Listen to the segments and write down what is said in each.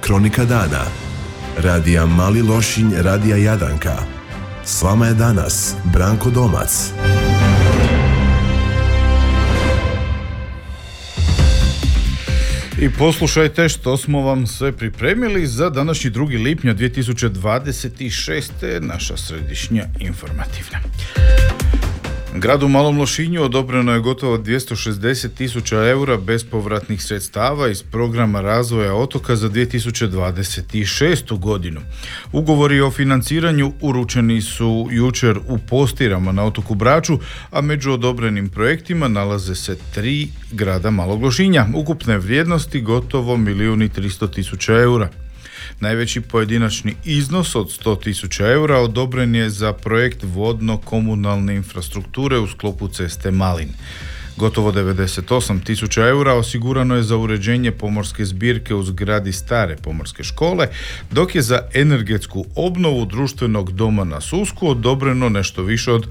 Kronika dana. Radija Mali Lošinj, Radija Jadranka. S vama je danas Branko Domac. I poslušajte što smo vam sve pripremili za današnji 2. lipnja 2026. naša središnja informativna. Gradu Malom Lošinju odobreno je gotovo 260.000 eura bespovratnih sredstava iz programa razvoja otoka za 2026. godinu. Ugovori o financiranju uručeni su jučer u Postirama na otoku Braču, a među odobrenim projektima nalaze se 3 grada Malog Lošinja, ukupne vrijednosti gotovo 1.300.000 eura. Najveći pojedinačni iznos od 100.000 eura odobren je za projekt vodno-komunalne infrastrukture u sklopu ceste Malin. Gotovo 98.000 eura osigurano je za uređenje pomorske zbirke u zgradi stare pomorske škole, dok je za energetsku obnovu društvenog doma na Susku odobreno nešto više od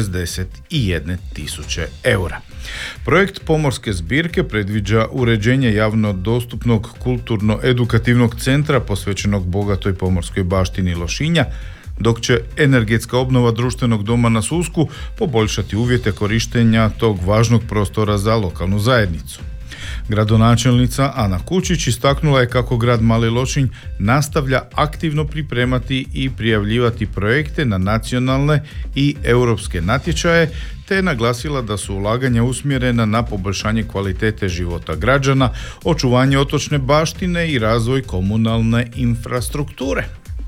61.000 eura. Projekt pomorske zbirke predviđa uređenje javno dostupnog kulturno-edukativnog centra posvećenog bogatoj pomorskoj baštini Lošinja, dok će energetska obnova društvenog doma na Susku poboljšati uvjete korištenja tog važnog prostora za lokalnu zajednicu. Gradonačelnica Ana Kučić istaknula je kako grad Mali Lošinj nastavlja aktivno pripremati i prijavljivati projekte na nacionalne i europske natječaje, te je naglasila da su ulaganja usmjerena na poboljšanje kvalitete života građana, očuvanje otočne baštine i razvoj komunalne infrastrukture.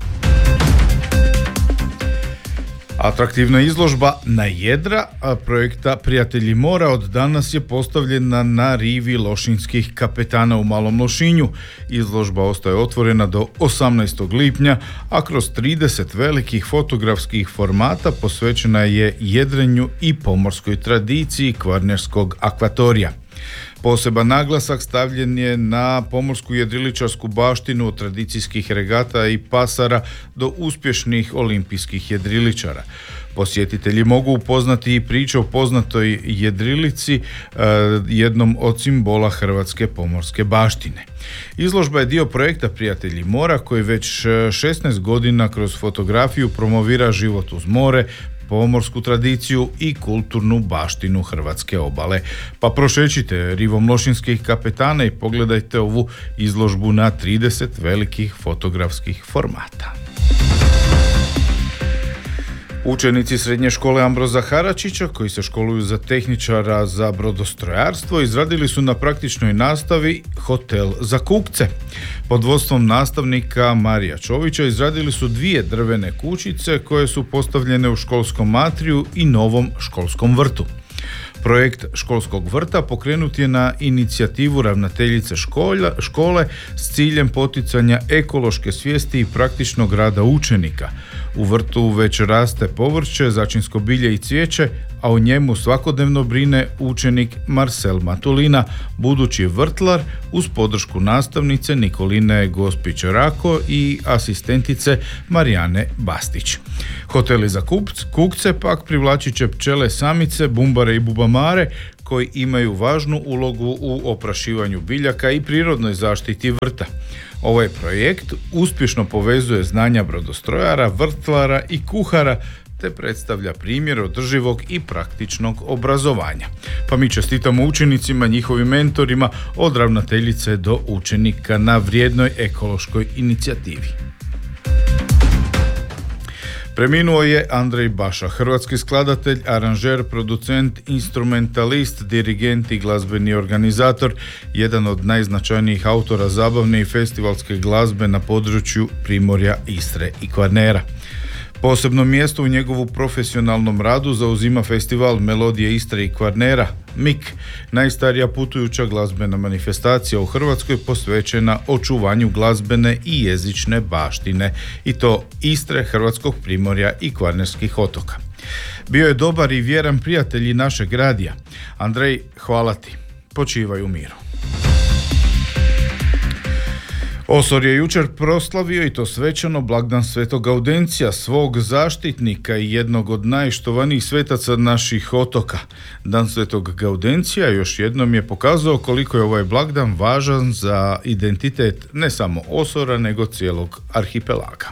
Atraktivna izložba na jedra projekta Prijatelji mora od danas je postavljena na rivi lošinjskih kapetana u Malom Lošinju. Izložba ostaje otvorena do 18. lipnja, a kroz 30 velikih fotografskih formata posvećena je jedrenju i pomorskoj tradiciji kvarnerskog akvatorija. Poseban naglasak stavljen je na pomorsku jedriličarsku baštinu od tradicijskih regata i pasara do uspješnih olimpijskih jedriličara. Posjetitelji mogu upoznati i priču o poznatoj jedrilici, jednom od simbola hrvatske pomorske baštine. Izložba je dio projekta Prijatelji mora koji već 16 godina kroz fotografiju promovira život uz more, pomorsku tradiciju i kulturnu baštinu hrvatske obale. Pa prošećite rivom lošinskih kapetana i pogledajte ovu izložbu na 30 velikih fotografskih formata. Učenici srednje škole Ambroza Haračića, koji se školuju za tehničara za brodostrojarstvo, izradili su na praktičnoj nastavi hotel za kukce. Pod vodstvom nastavnika Marija Čovića izradili su 2 drvene kućice koje su postavljene u školskom atriju i novom školskom vrtu. Projekt školskog vrta pokrenut je na inicijativu ravnateljice škole s ciljem poticanja ekološke svijesti i praktičnog rada učenika. U vrtu već raste povrće, začinsko bilje i cvijeće, a o njemu svakodnevno brine učenik Marcel Matulina, budući vrtlar uz podršku nastavnice Nikoline Gospić-Rako i asistentice Marijane Bastić. Hoteli za kukce pak privlačit će pčele samice, bumbare i bubamare koji imaju važnu ulogu u oprašivanju biljaka i prirodnoj zaštiti vrta. Ovaj projekt uspješno povezuje znanja brodostrojara, vrtlara i kuhara te predstavlja primjer održivog i praktičnog obrazovanja. Pa mi čestitamo učenicima, njihovim mentorima, od ravnateljice do učenika na vrijednoj ekološkoj inicijativi. Preminuo je Andrej Baša, hrvatski skladatelj, aranžer, producent, instrumentalist, dirigent i glazbeni organizator, jedan od najznačajnijih autora zabavne i festivalske glazbe na području Primorja, Istre i Kvarnera. Posebno mjesto u njegovu profesionalnom radu zauzima festival Melodije Istre i Kvarnera, MIK, najstarija putujuća glazbena manifestacija u Hrvatskoj posvećena očuvanju glazbene i jezične baštine, i to Istre, Hrvatskog Primorja i Kvarnerskih otoka. Bio je dobar i vjeran prijatelj i našeg radija. Andrej, hvala ti. Počivaj u miru. Osor je jučer proslavio, i to svečano, blagdan Svetog Gaudencija, svog zaštitnika i jednog od najštovanijih svetaca naših otoka. Dan Svetog Gaudencija još jednom je pokazao koliko je ovaj blagdan važan za identitet ne samo Osora, nego cijelog arhipelaga.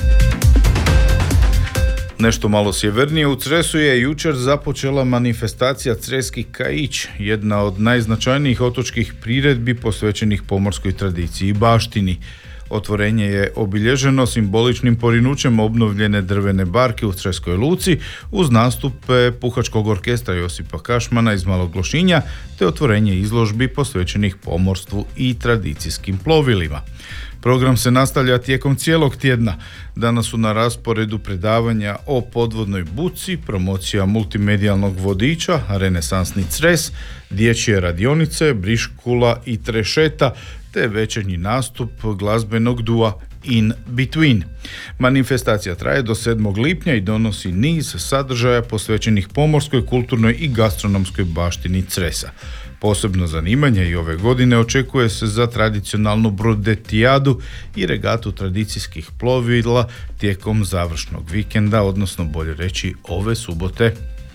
Nešto malo sjevernije u Cresu je jučer započela manifestacija Creski kaić, jedna od najznačajnijih otočkih priredbi posvećenih pomorskoj tradiciji i baštini. Otvorenje je obilježeno simboličnim porinućem obnovljene drvene barke u Creskoj luci uz nastupe Puhačkog orkestra Josipa Kašmana iz Malog Lošinja te otvorenje izložbi posvećenih pomorstvu i tradicijskim plovilima. Program se nastavlja tijekom cijelog tjedna. Danas su na rasporedu predavanja o podvodnoj buci, promocija multimedijalnog vodiča, renesansni Cres, dječje radionice, briškula i trešeta, te večernji nastup glazbenog dua In Between. Manifestacija traje do 7. lipnja i donosi niz sadržaja posvećenih pomorskoj, kulturnoj i gastronomskoj baštini Cresa. Posebno zanimanje i ove godine očekuje se za tradicionalnu brodetijadu i regatu tradicijskih plovila tijekom završnog vikenda, odnosno bolje reći ove subote.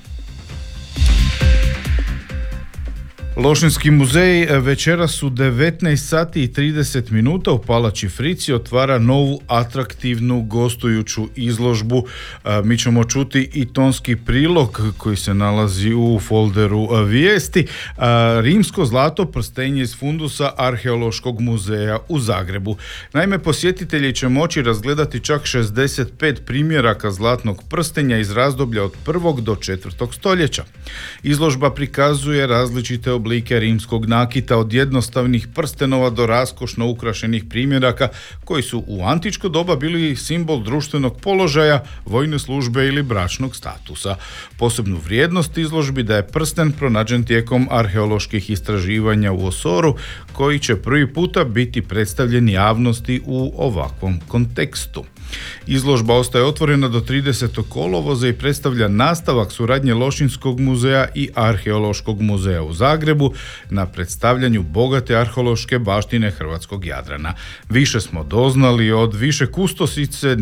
Lošinjski muzej večeras u 19 sati i 30 minuta u Palači Frici otvara novu atraktivnu gostujuću izložbu. Mi ćemo čuti i tonski prilog koji se nalazi u folderu vijesti. Rimsko zlato prstenje iz fundusa Arheološkog muzeja u Zagrebu. Naime, posjetitelji će moći razgledati čak 65 primjeraka zlatnog prstenja iz razdoblja od 1. do 4. stoljeća. Izložba prikazuje različite oblike rimskog nakita, od jednostavnih prstenova do raskošno ukrašenih primjeraka koji su u antičko doba bili simbol društvenog položaja, vojne službe ili bračnog statusa. Posebnu vrijednost izložbi daje prsten pronađen tijekom arheoloških istraživanja u Osoru, koji će prvi puta biti predstavljen javnosti u ovakvom kontekstu. Izložba ostaje otvorena do 30. kolovoza i predstavlja nastavak suradnje Lošinjskog muzeja i Arheološkog muzeja u Zagrebu na predstavljanju bogate arheološke baštine hrvatskog Jadrana. Više smo doznali od više kustosice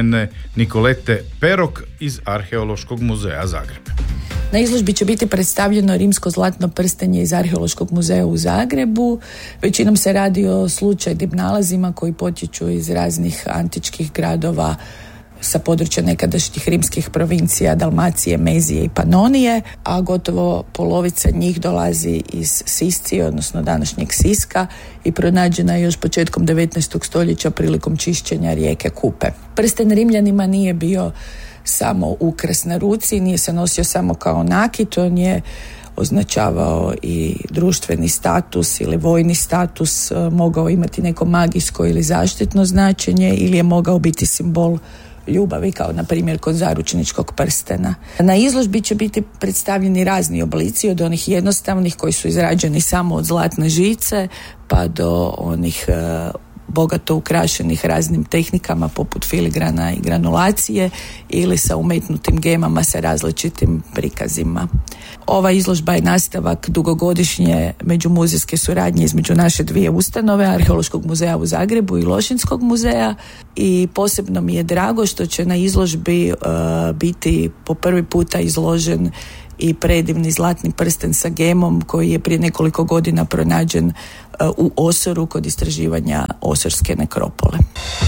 Nikolete Perok iz Arheološkog muzeja Zagreb. Na izložbi će biti predstavljeno rimsko zlatno prstenje iz Arheološkog muzeja u Zagrebu. Većinom se radi o slučajnim nalazima koji potječu iz raznih antičkih gradova sa područja nekadašnjih rimskih provincija Dalmacije, Mezije i Panonije, a gotovo polovica njih dolazi iz Siscije, odnosno današnjeg Siska, i pronađena je još početkom 19. stoljeća prilikom čišćenja rijeke Kupe. Prsten Rimljanima nije bio samo ukras na ruci, nije se nosio samo kao nakit, on je označavao i društveni status ili vojni status, mogao imati neko magijsko ili zaštitno značenje ili je mogao biti simbol ljubavi, kao na primjer kod zaručničkog prstena. Na izložbi će biti predstavljeni razni oblici, od onih jednostavnih koji su izrađeni samo od zlatne žice pa do onih bogato ukrašenih raznim tehnikama poput filigrana i granulacije ili sa umetnutim gemama sa različitim prikazima. Ova izložba je nastavak dugogodišnje međumuzejske suradnje između naše dvije ustanove, Arheološkog muzeja u Zagrebu i Lošinjskog muzeja, i posebno mi je drago što će na izložbi biti po prvi puta izložen i predivni zlatni prsten sa gemom koji je prije nekoliko godina pronađen u Osoru kod istraživanja Osorske nekropole.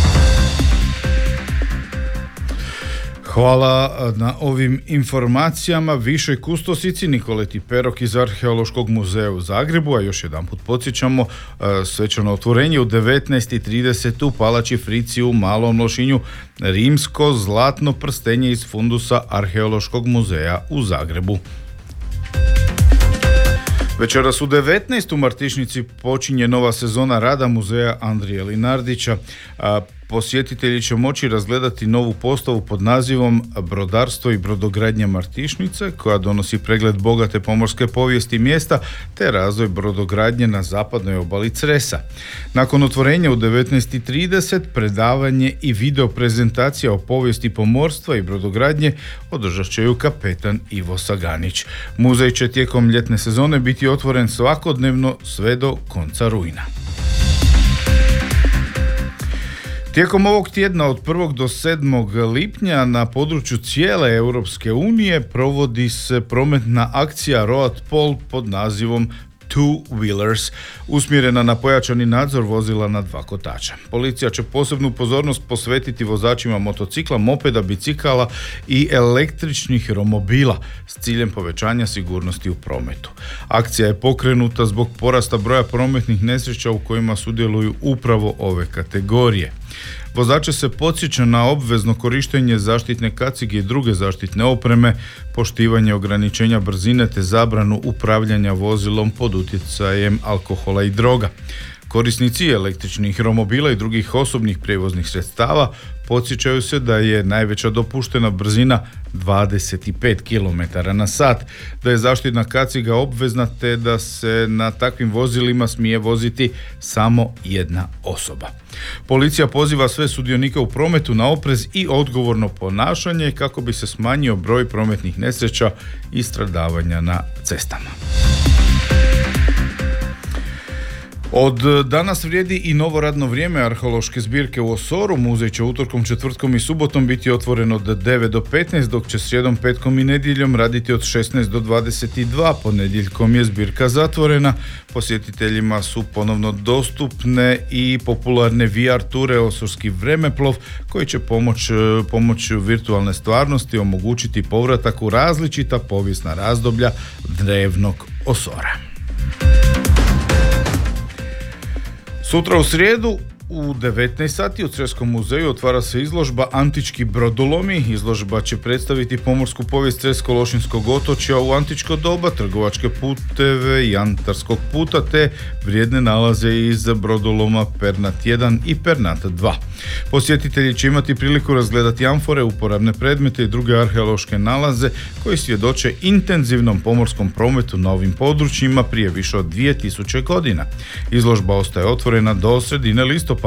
Hvala na ovim informacijama višoj kustosici Nikoleti Perok iz Arheološkog muzeja u Zagrebu, a još jedanput podsjećamo, svečano otvorenje u 19:30 u Palači Frici u Malom Lošinju, rimsko zlatno prstenje iz fundusa Arheološkog muzeja u Zagrebu. Večeras u 19 u Martišnici počinje nova sezona rada muzeja Andrije Linardića. Posjetitelji će moći razgledati novu postavu pod nazivom Brodarstvo i brodogradnja Martišnice, koja donosi pregled bogate pomorske povijesti mjesta te razvoj brodogradnje na zapadnoj obali Cresa. Nakon otvorenja u 19:30 predavanje i video prezentacija o povijesti pomorstva i brodogradnje održat će ju kapetan Ivo Saganić. Muzej će tijekom ljetne sezone biti otvoren svakodnevno sve do konca rujna. Tijekom ovog tjedna od 1. do 7. lipnja na području cijele Europske unije provodi se prometna akcija Road Poll pod nazivom Two-Wheelers, usmjerena na pojačani nadzor vozila na dva kotača. Policija će posebnu pozornost posvetiti vozačima motocikla, mopeda, bicikala i električnih romobila s ciljem povećanja sigurnosti u prometu. Akcija je pokrenuta zbog porasta broja prometnih nesreća u kojima sudjeluju upravo ove kategorije. Vozače se podsjeća na obvezno korištenje zaštitne kacige i druge zaštitne opreme, poštivanje ograničenja brzine te zabranu upravljanja vozilom pod utjecajem alkohola i droga. Korisnici električnih romobila i drugih osobnih prijevoznih sredstava podsjećaju se da je najveća dopuštena brzina 25 km na sat, da je zaštitna kaciga obvezna te da se na takvim vozilima smije voziti samo jedna osoba. Policija poziva sve sudionike u prometu na oprez i odgovorno ponašanje kako bi se smanjio broj prometnih nesreća i stradavanja na cestama. Od danas vrijedi i novo radno vrijeme arheološke zbirke u Osoru. Muzej će utorkom, četvrtkom i subotom biti otvoren od 9 do 15, dok će srijedom, petkom i nedjeljom raditi od 16 do 22. Ponedjeljkom je zbirka zatvorena. Posjetiteljima su ponovno dostupne i popularne VR ture Osorski vremeplov, koji će pomoću virtualne stvarnosti omogućiti povratak u različita povijesna razdoblja drevnog Osora. Sutra u srijedu u 19 sati u Creskom muzeju otvara se izložba Antički brodolomi. Izložba će predstaviti pomorsku povijest Cresko-Lošinskog otočja u antičko doba, trgovačke puteve i jantarskog puta te vrijedne nalaze iz brodoloma Pernat 1 i Pernat 2. Posjetitelji će imati priliku razgledati amfore, uporabne predmete i druge arheološke nalaze koji svjedoče intenzivnom pomorskom prometu na ovim područjima prije više od 2000 godina. Izložba ostaje otvorena do sredine listopada.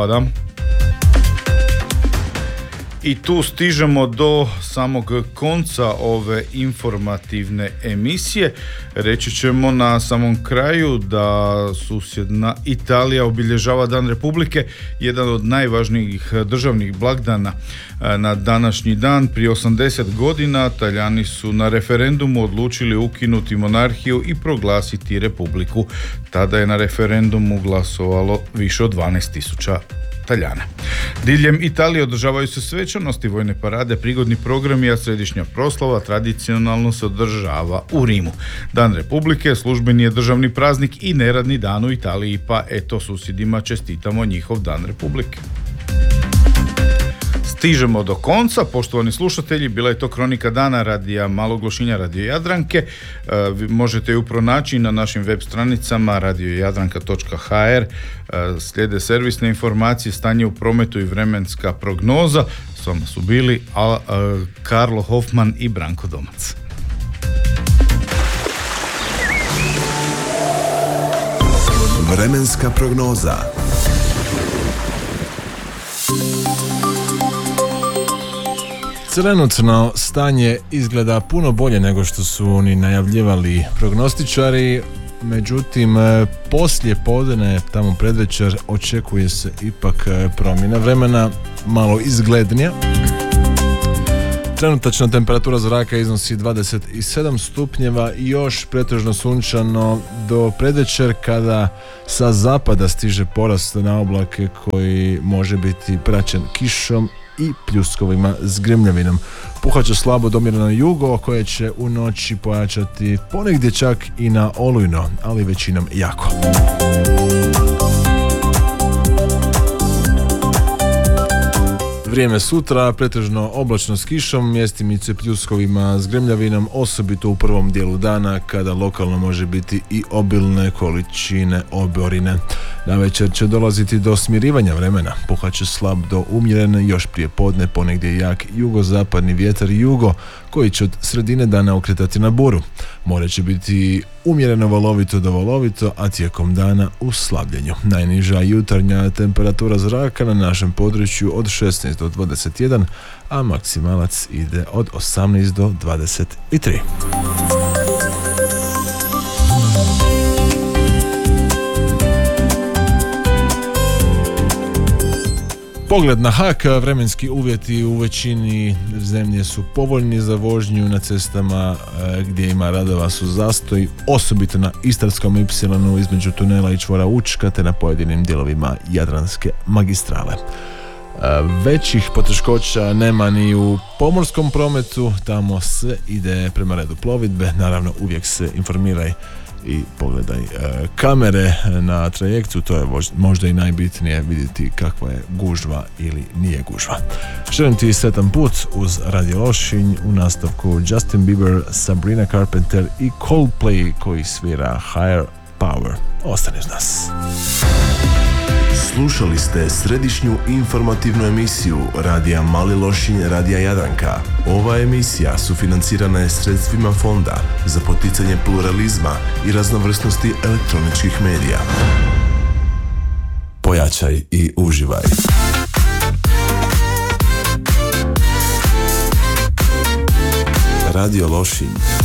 I tu stižemo do samog konca ove informativne emisije. Reći ćemo na samom kraju da susjedna Italija obilježava Dan Republike, jedan od najvažnijih državnih blagdana. Na današnji dan prije 80 godina Talijani su na referendumu odlučili ukinuti monarhiju i proglasiti republiku. Tada je na referendumu glasovalo više od 12.000 Talijana. Diljem Italije održavaju se svečanosti, vojne parade, prigodni programi, a središnja proslava tradicionalno se održava u Rimu. Dan Republike službeni je državni praznik i neradni dan u Italiji, pa eto susjedima čestitamo njihov Dan Republike. Stižemo do konca, poštovani slušatelji, bila je to kronika dana radija Malog Lošinja, Radio Jadranke. Vi možete ju pronaći na našim web stranicama radiojadranka.hr. Slijede servisne informacije, stanje u prometu i vremenska prognoza. S vama su bili Karlo Hoffman i Branko Domac. Vremenska prognoza. Trenutno stanje izgleda puno bolje nego što su oni najavljivali prognostičari, međutim poslije podne, tamo predvečer, očekuje se ipak promjena vremena, malo izglednija. Trenutačna temperatura zraka iznosi 27 stupnjeva i još pretežno sunčano do predvečer kada sa zapada stiže porast na oblake koji može biti praćen kišom i pljuskovima s grmljavinom. Puhat slabo do umjereno jugo koje će u noći pojačati ponegdje čak i na olujno, ali većinom jako. Vrijeme sutra pretežno oblačno s kišom, mjestimice pljuskovima s grmljavinom, osobito u prvom dijelu dana kada lokalno može biti i obilne količine oborine. Navečer će dolaziti do smirivanja vremena, puhat će slab do umjeren, još prije podne ponegdje jak jugozapadni vjetar jugo koji će od sredine dana okretati na buru. More će biti umjereno valovito do valovito, a tijekom dana u slabljenju. Najniža jutarnja temperatura zraka na našem području od 16 do 21, a maksimalac ide od 18 do 23. Pogled na Hak, vremenski uvjeti u većini zemlje su povoljni za vožnju na cestama gdje ima radova su zastoj, osobito na Istarskom ipsilonu između tunela i čvora Učka te na pojedinim dijelovima Jadranske magistrale. Većih poteškoća nema ni u pomorskom prometu, tamo se ide prema redu plovidbe, naravno uvijek se informiraj i pogledaj kamere na trajektu, to je možda i najbitnije, vidjeti kakva je gužva ili nije gužva. Želim ti sretan put uz Radio Lošinj, u nastavku Justin Bieber, Sabrina Carpenter i Coldplay koji svira Higher Power. Ostani uz nas. Slušali ste središnju informativnu emisiju Radija Mali Lošinj, Radija Jadranka. Ova emisija sufinancirana je sredstvima Fonda za poticanje pluralizma i raznovrsnosti elektroničkih medija. Pojačaj i uživaj. Radio Lošinj.